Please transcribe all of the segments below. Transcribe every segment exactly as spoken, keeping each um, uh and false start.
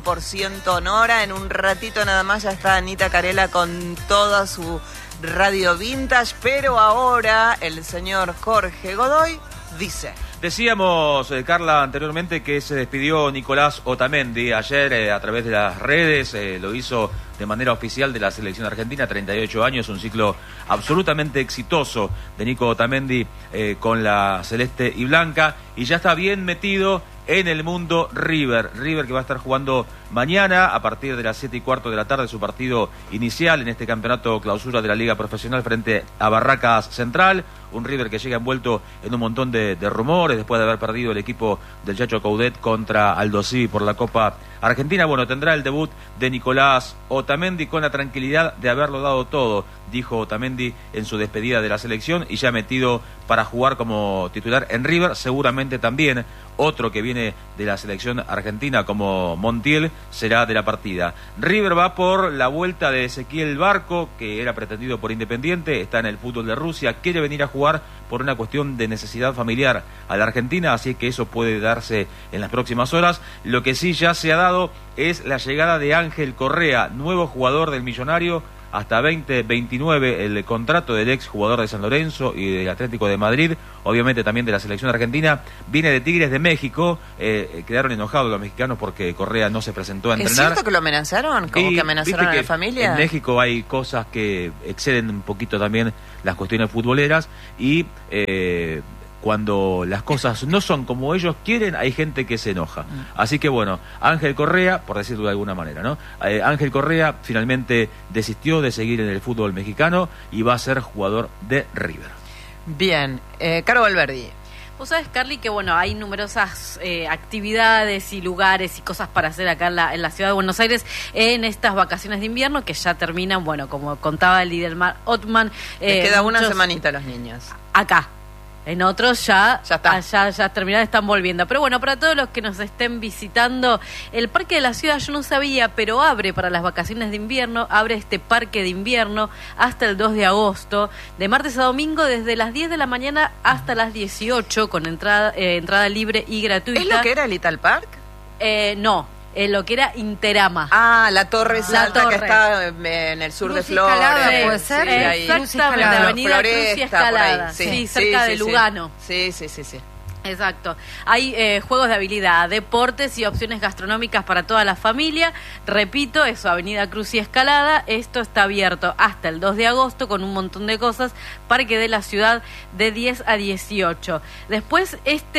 Por ciento Nora. En un ratito nada más ya está Anita Carela con toda su radio vintage, pero ahora el señor Jorge Godoy dice... Decíamos, eh, Carla, anteriormente que se despidió Nicolás Otamendi ayer eh, a través de las redes, eh, lo hizo de manera oficial de la selección argentina, treinta y ocho años, un ciclo absolutamente exitoso de Nico Otamendi eh, con la celeste y blanca, y ya está bien metido en el mundo River. River que va a estar jugando mañana a partir de las siete y cuarto de la tarde su partido inicial en este campeonato clausura de la Liga Profesional frente a Barracas Central. Un River que llega envuelto en un montón de, de rumores después de haber perdido el equipo del Chacho Coudet contra Aldo Civi por la Copa Argentina. Bueno, tendrá el debut de Nicolás Otamendi con la tranquilidad de haberlo dado todo, dijo Otamendi en su despedida de la selección, y ya metido para jugar como titular en River. Seguramente también otro que viene de la selección argentina como Montiel será de la partida. River va por la vuelta de Ezequiel Barco, que era pretendido por Independiente, está en el fútbol de Rusia, quiere venir a jugar por una cuestión de necesidad familiar a la Argentina, así que eso puede darse en las próximas horas. Lo que sí ya se ha dado es la llegada de Ángel Correa, nuevo jugador del Millonario, hasta veinte veintinueve el contrato del ex jugador de San Lorenzo y del Atlético de Madrid, obviamente también de la selección argentina. Viene de Tigres de México, eh, quedaron enojados los mexicanos porque Correa no se presentó a entrenar. ¿Es cierto que lo amenazaron? ¿Como y, que amenazaron a la familia? En México hay cosas que exceden un poquito también las cuestiones futboleras, y eh, cuando las cosas no son como ellos quieren, hay gente que se enoja. Así que bueno, Ángel Correa, por decirlo de alguna manera, ¿no? Eh, Ángel Correa finalmente desistió de seguir en el fútbol mexicano y va a ser jugador de River. Bien, eh, Caro Valverdi. Vos sabés, Carly, que bueno, hay numerosas eh, actividades y lugares y cosas para hacer acá en la, en la ciudad de Buenos Aires en estas vacaciones de invierno que ya terminan, bueno, como contaba el líder Otman. Les eh, queda muchos... una semanita a los niños. Acá. En otros ya, ya está. Ya, ya terminaron, están volviendo. Pero bueno, para todos los que nos estén visitando, el Parque de la Ciudad, yo no sabía, pero abre para las vacaciones de invierno, abre este parque de invierno hasta el dos de agosto, de martes a domingo, desde las diez de la mañana hasta las dieciocho, con entrada eh, entrada libre y gratuita. ¿Es lo que era el Ital Park? Eh, no. Eh, lo que era Interama. Ah, la torre la alta torre. que está en el sur Cruz de Flores. Escalada, sí, puede ser. Sí, Eh, ahí. exactamente, Avenida Floresta, Cruz y Escalada. ahí, Sí, sí, cerca sí, de sí, Lugano. Sí, sí, sí, sí. Exacto. Hay eh, juegos de habilidad, deportes y opciones gastronómicas para toda la familia. Repito, eso, Avenida Cruz y Escalada. Esto está abierto hasta el dos de agosto con un montón de cosas. Parque de la Ciudad de diez a dieciocho. Después,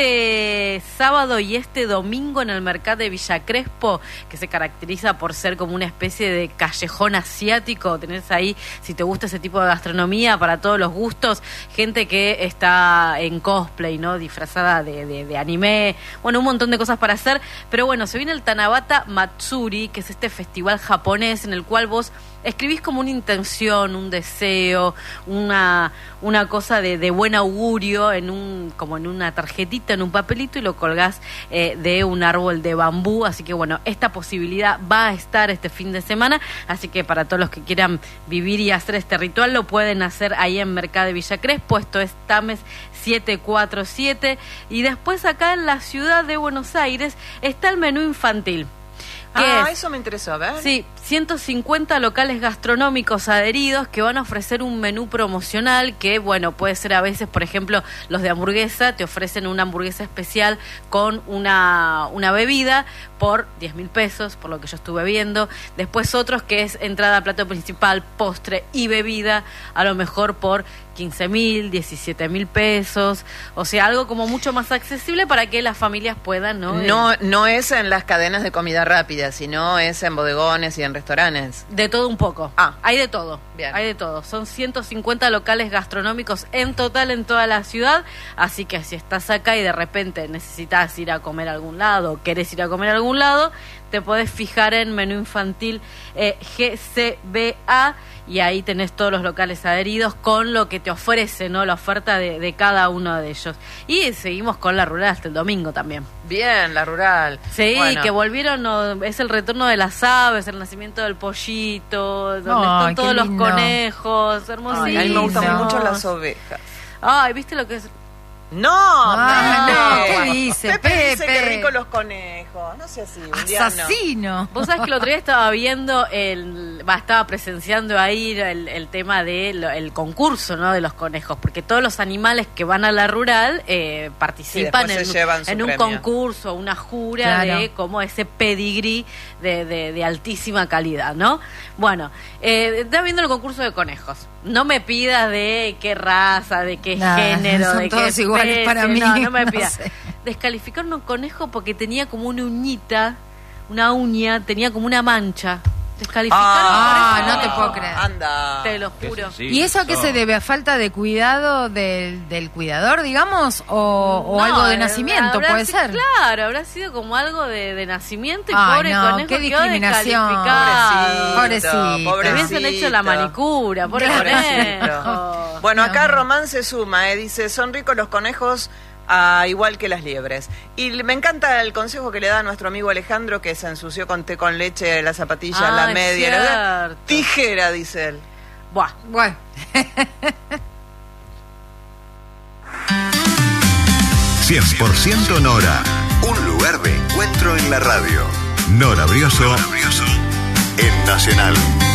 este sábado y este domingo en el mercado de Villa Crespo, que se caracteriza por ser como una especie de callejón asiático. Tenés ahí, si te gusta ese tipo de gastronomía, para todos los gustos, gente que está en cosplay, ¿no? Disfrazada De, de, de anime, bueno, un montón de cosas para hacer, pero bueno, se viene el Tanabata Matsuri, que es este festival japonés en el cual vos escribís como una intención, un deseo, una, una cosa de, de buen augurio en un, como en una tarjetita, en un papelito, y lo colgás eh, de un árbol de bambú. Así que bueno, esta posibilidad va a estar este fin de semana, así que para todos los que quieran vivir y hacer este ritual, lo pueden hacer ahí en Mercado de Villa Crespo. Esto es Tames siete cuatro siete. Y después acá en la ciudad de Buenos Aires está el menú infantil. Ah, es? eso me interesó, a ver. Sí, ciento cincuenta locales gastronómicos adheridos que van a ofrecer un menú promocional que, bueno, puede ser a veces, por ejemplo, los de hamburguesa te ofrecen una hamburguesa especial con una, una bebida por diez mil pesos, por lo que yo estuve viendo. Después otros que es entrada, plato principal, postre y bebida, a lo mejor por quince mil, diecisiete mil pesos. O sea, algo como mucho más accesible para que las familias puedan, ¿no? No, no es en las cadenas de comida rápida, sino es en bodegones y en restaurantes. De todo un poco. Ah. Hay de todo. Bien. Hay de todo. Son ciento cincuenta locales gastronómicos en total en toda la ciudad. Así que si estás acá y de repente necesitas ir a comer a algún lado, querés ir a comer a algún lado, te podés fijar en menú infantil eh, G C B A, y ahí tenés todos los locales adheridos con lo que te ofrece, ¿no? La oferta de, de cada uno de ellos. Y seguimos con la rural hasta el domingo también. Bien, la rural. Sí, bueno. que volvieron, no, es el retorno de las aves, el nacimiento del pollito, donde Ay, están todos qué los lindo. conejos, hermosísimos. Ay, a mí me gustan Lindo. mucho las ovejas. Ay, ¿viste lo que es? No, Ah, Pepe. no, ¿qué dice, Pepe? dice Pepe? que rico los conejos. No sé así, un día no. Asesino. Vos sabés que el otro día estaba viendo, el, va, estaba presenciando ahí el, el tema del el concurso, ¿no? De los conejos, porque todos los animales que van a la rural eh, participan Sí, en, se llevan su en un premio. concurso, una jura Claro. de como ese pedigrí de, de, de altísima calidad, ¿no? Bueno, eh, estaba viendo el concurso de conejos. No me pidas de qué raza, de qué Nada, género, son de todos qué iguales especie, para mí, no, no me no pidas. sé. Descalificaron un conejo porque tenía como una uñita, una uña, tenía como una mancha. Descalificaron Ah, por eso. no te puedo creer. Anda. Te lo Qué juro. sencillo, ¿Y eso a qué eso. se debe? ¿A falta de cuidado del, del cuidador, digamos? ¿O, o No, algo de eh, nacimiento? habrá ¿Puede si- ser? Claro, habrá sido como algo de, de nacimiento y Ay, pobre no, conejo qué quedó discriminación. descalificado. Pobrecito. Le pobrecito. hubiesen hecho la manicura, pobre Pobrecito. conejo. Bueno, No. acá Román se suma, eh, dice, son ricos los conejos ah, igual que las liebres. Y le- me encanta el consejo que le da a nuestro amigo Alejandro, que se ensució con té con leche, la zapatilla, Ah, la es media. la- cierto. Tijera, dice él. Buah. Bueno. cien por ciento Nora. Un lugar de encuentro en la radio. Nora Brioso en Nacional.